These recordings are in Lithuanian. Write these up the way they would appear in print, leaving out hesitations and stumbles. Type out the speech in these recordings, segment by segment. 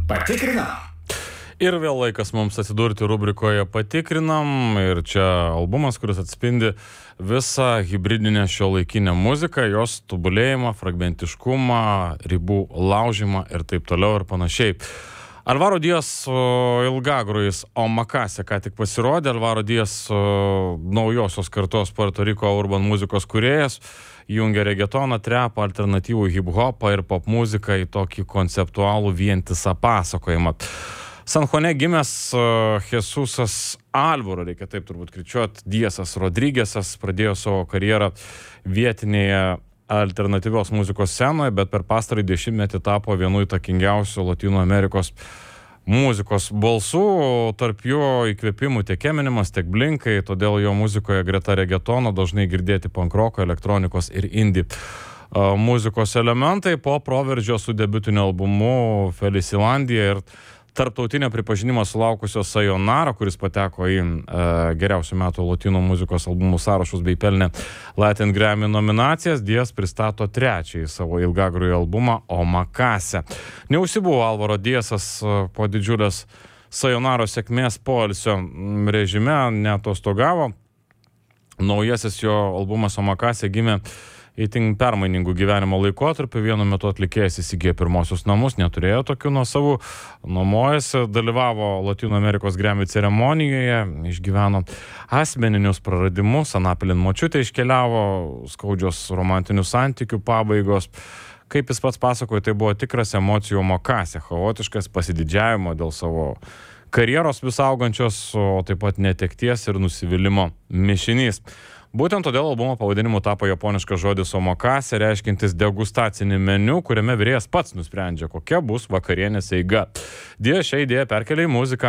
Patikrinam. Ir vėl laikas mums atsidurti rubrikoje Patikrinam. Ir čia albumas, kuris atspindi visą hibridinę šiuolaikinę muziką, jos tobulėjimą, fragmentiškumą, ribų laužymą ir taip toliau ir panašiai. Alvaro Díaz ilgagrojis Omakase ką tik pasirodė. Alvaro Díaz naujosios kartos Puerto Riko urban muzikos kūrėjas, jungia regetoną, trepą, alternatyvų hip-hopą ir pop muziką į tokį konceptualų vientisą pasakojimą. San Juane gimęs Jesusas Alvaro, reikia taip turbūt kričiuot, Díazas Rodríguezas pradėjo savo karjerą vietinėje alternatyvios muzikos scenoje, bet per pastarąjį dešimtmetį tapo vienu įtakingiausių Latino Amerikos muzikos balsų, tarp jo įkvėpimų tiek Eminemas, tiek Blinkai, todėl jo muzikoje greta regetono dažnai girdėti pankroko, elektronikos ir indie muzikos elementai. Po proveržio su debiutiniu albumu Felicilandija ir tarptautinio pripažinimo sulaukusio Sayonara, kuris pateko į geriausių metų latino muzikos albumų sąrašus bei pelnė Latin Grammy nominacijas, Díaz pristato trečiąjį savo ilgagrojį albumą Omakase. Neužsibuvo Alvaro Díazas po didžiulės Sayonaro sėkmės poilsio režime, neatostogavo. Naujasis jo albumas Omakase gimė itin permainingų gyvenimo laikotarpių. Vienu metu atlikėjas įsigijo pirmosius namus, neturėjo tokių nuosavų, nuomojasi, dalyvavo Latino Amerikos Grammy ceremonijoje, išgyveno asmeninius praradimus, Anapilin močiutė iškeliavo, skaudžios romantinių santykių pabaigos. Kaip jis pats pasakojo, tai buvo tikras emocijų Omakase, chaotiškas pasididžiavimo dėl savo karjeros vis augančios, o taip pat netekties ir nusivylimų mišinys. Būtent todėl albumo pavadinimu tapo japoniškas žodis Omakase, reiškintis degustacinį meniu, kuriame virėjas pats nusprendžia, kokia bus vakarienės eiga. Díaz šią idėją perkelia į muziką.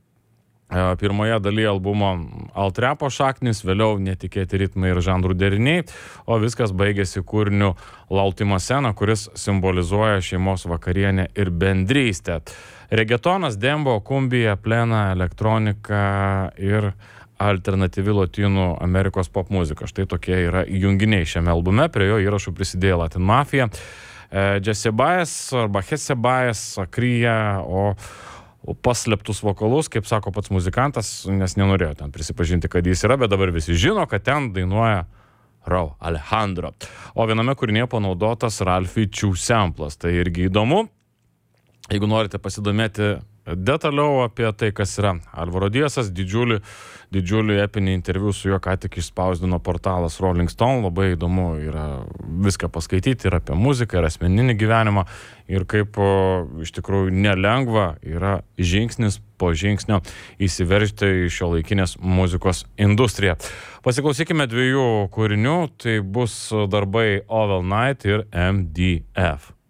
Pirmoje dalyje albumo alt-repo šaknis, vėliau netikėti ritmai ir žanrų deriniai, o viskas baigėsi kūriniu La Última Cena, kuris simbolizuoja šeimos vakarienę ir bendrystę. Regetonas, dembo, kumbija, plena, elektronika ir alternatyvi Lotynų Amerikos pop muzika. Štai tokie yra junginiai šiame albume. Prie jo įrašų prisidėjo Latin Mafia, Jessebáez arba Jessebáez, Akryja, o paslėptus vokalus, kaip sako pats muzikantas, nes nenorėjo ten prisipažinti, kad jis yra, bet dabar visi žino, kad ten dainuoja Rauw Alejandro. O viename kūrinėje panaudotas Ralphie Chu samplas. Tai irgi įdomu. Jeigu norite pasidomėti detaliau apie tai, kas yra Alvaro Díazas, didžiulį epinį interviu su juo ką tik išspausdino portalas Rolling Stone. Labai įdomu yra viską paskaityti ir apie muziką, ir asmeninį gyvenimą, ir kaip iš tikrųjų nelengva yra žingsnis po žingsnio įsiveržti į šiuolaikinės muzikos industriją. Pasiklausykime dviejų kūrinių, tai bus darbai Oval Night ir MDF.